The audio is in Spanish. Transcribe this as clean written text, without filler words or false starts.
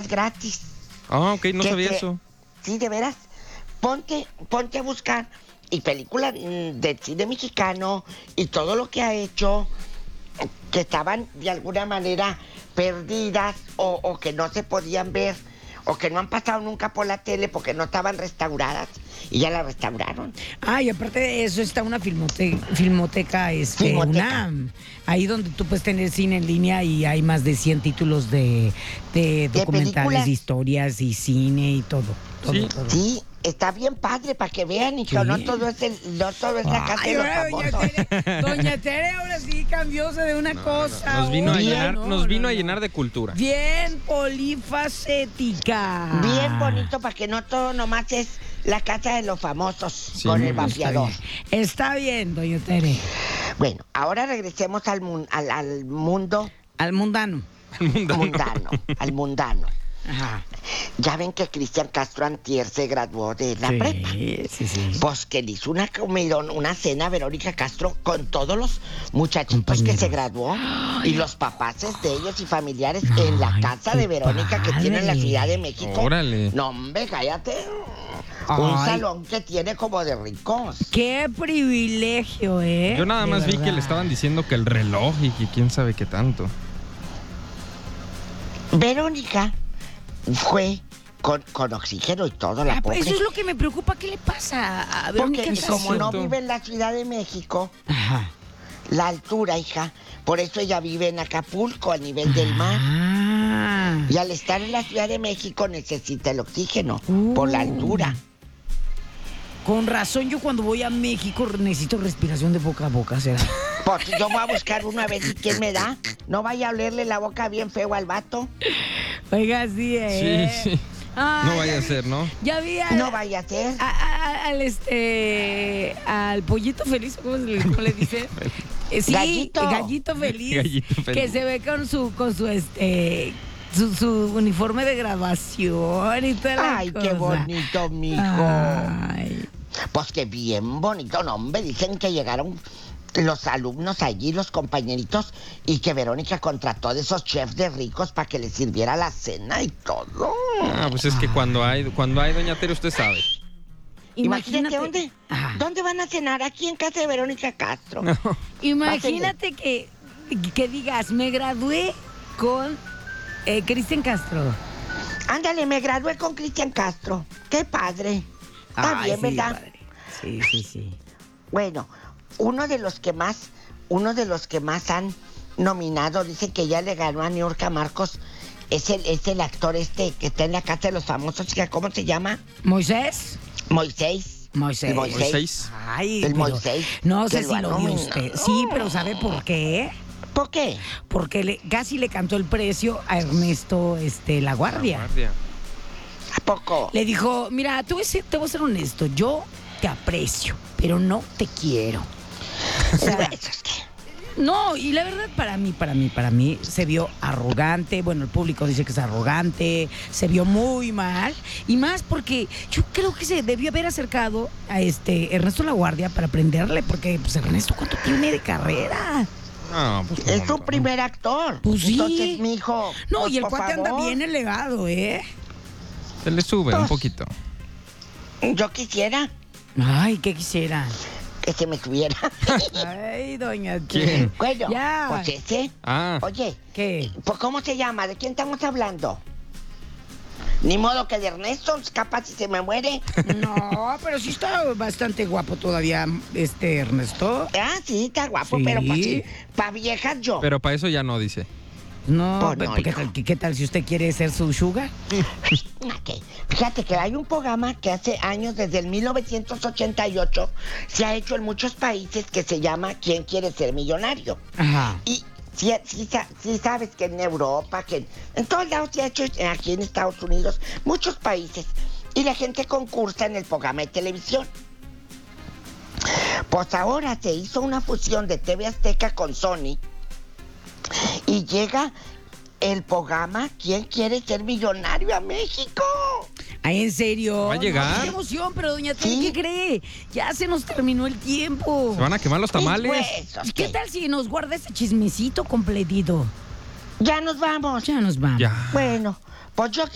películas gratis. Ah, ok, no sabía eso. Sí, de veras. Ponte a buscar y películas del cine mexicano y todo lo que ha hecho, que estaban de alguna manera perdidas o que no se podían ver o que no han pasado nunca por la tele porque no estaban restauradas y ya las restauraron. Ah, y aparte de eso está una filmoteca, UNAM, ahí donde tú puedes tener cine en línea y hay más de 100 títulos de documentales, películas. de historias y cine y todo. Sí. todo. Sí, está bien padre para que vean, hijo. Sí. No todo es la casa Ay, de los ahora famosos. Doña Tere ahora sí cambióse de una cosa. Nos vino a Bien, llenar de cultura. Bien polifacética. Bien bonito para que no todo nomás es la casa de los famosos Sí, con muy el bien. vaciador. Está bien, doña Tere. Bueno, ahora regresemos al mundo, Al mundano. al mundano. Ajá. Ya ven que Cristian Castro antier se graduó de la prepa. Sí. Pues que le hizo una cena a Verónica Castro con todos los muchachitos que se graduó y los papaces de ellos y familiares en la casa de Verónica que tiene en la Ciudad de México. Órale. No, hombre, cállate. Un salón que tiene como de ricos. Qué privilegio, ¿eh? Yo nada De más vi que verdad. le estaban diciendo que el reloj y que quién sabe qué tanto. Verónica fue con oxígeno y todo, la pobre. Eso es lo que me preocupa. ¿Qué le pasa a Verónica Porque Castro? como no cierto. vive en la Ciudad de México, Ajá. la altura, hija, por eso ella vive en Acapulco, al nivel del mar. Ah. Y al estar en la Ciudad de México necesita el oxígeno por la altura. Con razón, yo cuando voy a México necesito respiración de boca a boca, ¿será? Pues yo voy a buscar uno a ver si quién me da. No vaya a olerle la boca bien feo al vato. Oiga, sí, ¿eh? Sí. Ay, No vaya a ser, ¿no? Ya vi No vaya a ser. al pollito feliz, ¿cómo le dicen? Sí, Gallito feliz. Gallito feliz. Que se ve con su uniforme de graduación y toda la Ay, cosa. qué bonito, mijo. Ay. Pues que bien bonito, no, hombre. Dicen que llegaron los alumnos allí, los compañeritos, y que Verónica contrató de esos chefs de ricos para que les sirviera la cena y todo. Ah, pues es que cuando hay doña Tere, usted sabe. Imagínate Ajá. ¿dónde van a cenar? Aquí en casa de Verónica Castro. Imagínate que digas, me gradué con Cristian Castro. Ándale, me gradué con Cristian Castro. Qué padre. Está Ay, bien, sí, ¿verdad? padre. Sí. Bueno, uno de los que más han nominado, dice que ya le ganó a Niurka Marcos, es el actor que está en la casa de los famosos, ¿cómo se llama? ¿Moisés? Moisés. El Moisés. Ay, El pero Moisés. no sé que si ha lo vio nominado. usted. Sí, pero ¿sabe por qué? ¿Por qué? Porque casi le cantó el precio a Ernesto La Guardia. ¿A poco? Le dijo, mira, te voy a ser honesto, yo te aprecio, pero no te quiero. O sea, Eso es que... no, y la verdad para mí se vio arrogante. Bueno, el público dice que es arrogante, se vio muy mal. Y más porque yo creo que se debió haber acercado a Pues Ernesto La Guardia para aprenderle, porque pues Ernesto, ¿cuánto tiene de carrera? No, pues Es su primer actor. Pues sí. Entonces, mijo. No, pues, y el por cuate anda favor. bien elevado, ¿eh? se le sube un Pues, poquito. Yo quisiera Ay, ¿qué quisiera? que se me subiera. Ay, doña ¿Quién? Bueno, Ya. pues ese. Ah, Oye, ¿Qué? pues ¿cómo se llama? ¿De quién estamos hablando? Ni modo que de Ernesto, capaz si se me muere. No, pero sí está bastante guapo todavía, Ernesto. Ah, sí, está guapo, Sí. pero pues sí, para viejas yo. pero para eso ya no dice. No, Pues no, ¿qué tal si usted quiere ser su sugar? Ok. Fíjate que hay un programa que hace años, desde el 1988, se ha hecho en muchos países que se llama ¿Quién quiere ser millonario? Ajá. Y sí sabes que en Europa, que en todos lados se ha hecho, aquí en Estados Unidos, muchos países. Y la gente concursa en el programa de televisión. Pues ahora se hizo una fusión de TV Azteca con Sony y llega el programa ¿Quién quiere ser millonario a México? Ay, ¿en serio? ¿Va a llegar? No, qué emoción, pero doña Tere, Sí. ¿qué cree? Ya se nos terminó el tiempo. Se van a quemar los tamales. Pues, ¿Qué tal si nos guarda ese chismecito completito? Ya nos vamos. Ya nos vamos. Ya. Bueno, pues yo